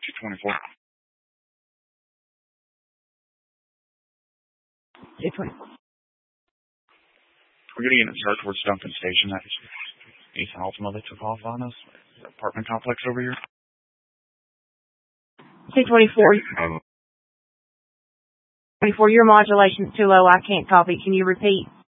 224. 224. We're getting in a start towards Duncan Station. That's Ethan Ultima that took off on us. Apartment complex over here. 224. 24, your modulation's too low. I can't copy. Can you repeat?